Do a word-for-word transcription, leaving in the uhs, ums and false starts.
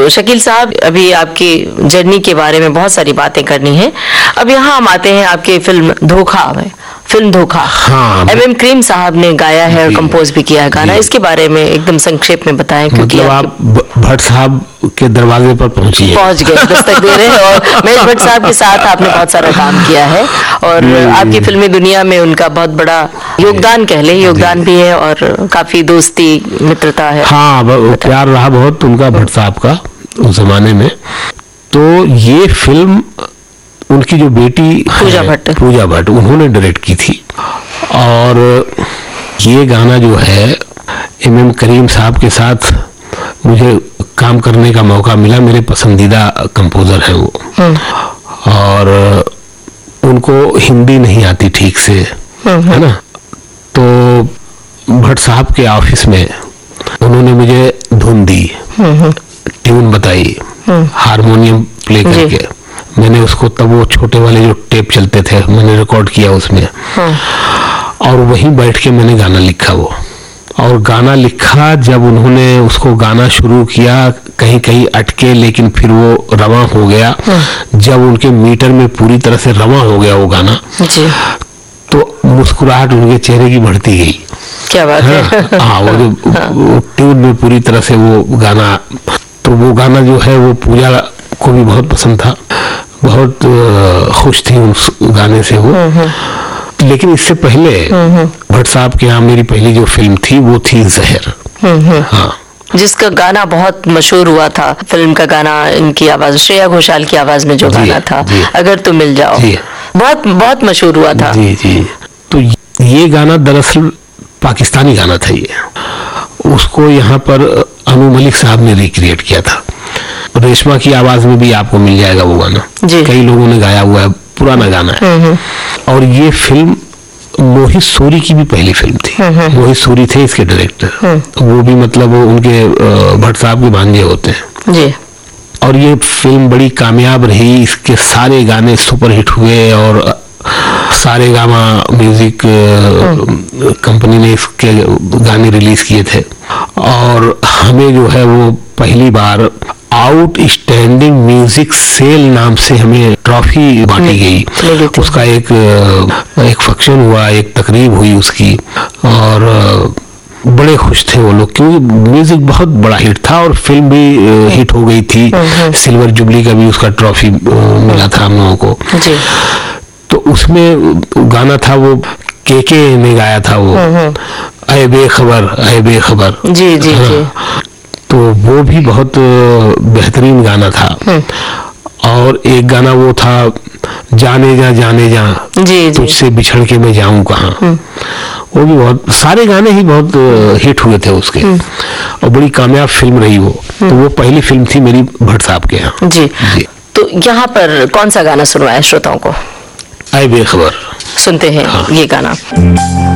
तो शकील साहब, अभी आपकी जर्नी के बारे में बहुत सारी बातें करनी है। अब यहाँ हम आते हैं आपके फिल्म धोखा में। फिल्म धोखा हाँ, एम एम करीम साहब ने गाया है और कंपोज भी किया है गाना। इसके बारे में एकदम संक्षेप में बताएं, क्योंकि मतलब आप भट्ट साहब के दरवाजे पर पहुंची पहुंच गए, दस्तक दे रहे हैं। और महेश भट्ट साहब के साथ आपने बहुत सारा काम किया है और आपकी फिल्मी दुनिया में उनका बहुत बड़ा योगदान, कह ले योगदान भी है और काफी दोस्ती मित्रता है। हाँ, प्यार रहा बहुत उनका भट्ट साहब का उस जमाने में। तो ये फिल्म उनकी जो बेटी पूजा भट्ट पूजा भट्ट उन्होंने डायरेक्ट की थी। और ये गाना जो है एम एम करीम साहब के साथ मुझे काम करने का मौका मिला। मेरे पसंदीदा कंपोजर हैं वो, और उनको हिंदी नहीं आती ठीक से, है ना। तो भट्ट साहब के ऑफिस में उन्होंने मुझे धुन दी, ट्यून बताई, हारमोनियम प्ले करके। मैंने उसको, तब वो छोटे वाले जो टेप चलते थे, मैंने रिकॉर्ड किया उसमें। और वहीं बैठ के मैंने गाना लिखा वो। और गाना लिखा, जब उन्होंने उसको गाना शुरू किया, कहीं कहीं अटके, लेकिन फिर वो रवां हो गया। जब उनके मीटर में पूरी तरह से रवां हो गया वो गाना जी, तो मुस्कुराहट उनके चेहरे की बढ़ती गई। क्या बात है। हाँ, वो जो ट्यून में पूरी तरह से वो गाना, तो वो गाना जो है वो पूजा को भी बहुत पसंद था, बहुत खुश थी उस गाने से वो। लेकिन इससे पहले भट्ट साहब के यहाँ मेरी पहली जो फिल्म थी वो थी जहर, हाँ, जिसका गाना बहुत मशहूर हुआ था। फिल्म का गाना, इनकी आवाज, श्रेया घोषाल की आवाज में जो गाना था, अगर तुम मिल जाओ, बहुत बहुत मशहूर हुआ था। जी जी। तो ये गाना दरअसल पाकिस्तानी गाना था। ये उसको यहाँ पर अनु मलिक साहब ने रिक्रिएट किया था। रेशमा की आवाज में भी आपको मिल जाएगा वो गाना, कई लोगों ने गाया हुआ है, पुराना गाना है। और ये फिल्म मोहित सूरी की भी पहली फिल्म थी। मोहित सूरी थे इसके डायरेक्टर, वो भी मतलब उनके भट्ट साहब के भांजे होते हैं जी। और ये फिल्म बड़ी कामयाब रही, इसके सारे गाने सुपरहिट हुए और सारे गामा म्यूजिक कंपनी ने इसके गाने रिलीज किए थे। और हमें जो है वो पहली बार आउटस्टैंडिंग म्यूजिक सेल नाम से हमें ट्रॉफी बांटी गई। उसका एक एक फंक्शन हुआ, एक तकरीब हुई उसकी, और बड़े खुश थे वो लोग, क्योंकि म्यूजिक बहुत बड़ा हिट था और फिल्म भी हिट हो गई थी। सिल्वर जुबली का भी उसका ट्रॉफी मिला था हम लोगों को। तो उसमें गाना था वो केके ने गाया था वो, ऐ बेखबर ऐ बेखबर जी जी जी। तो वो भी बहुत बेहतरीन गाना था। और एक गाना वो था जाने जा जाने जा जी, तुझसे बिछड़ के मैं जाऊं कहाँ, वो भी बहुत, सारे गाने ही बहुत हिट हुए थे उसके, और बड़ी कामयाब फिल्म रही वो। तो वो पहली फिल्म थी मेरी भट्ट साहब के यहाँ जी। जी। तो यहाँ पर कौन सा गाना सुनवाया श्रोताओं को? ऐ बेखबर सुनते हैं। हाँ। ये गाना